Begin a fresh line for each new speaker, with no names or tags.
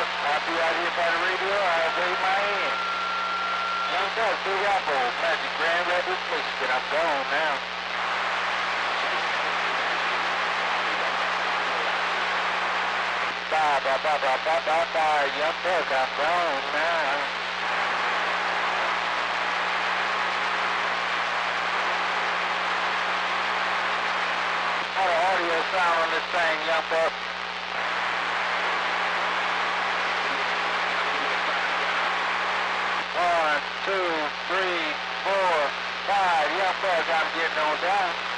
Copy out here by the radio. I'll wave my hand. Young Buck, Big Apple, Magic Grand Rapids, Michigan. I'm gone now. Bye, bye, bye, bye, bye, bye, bye. Young Buck, I'm gone now. How the audio sound on this thing, Young Buck? One, two, three, four, five. Young Buck, I'm getting on down.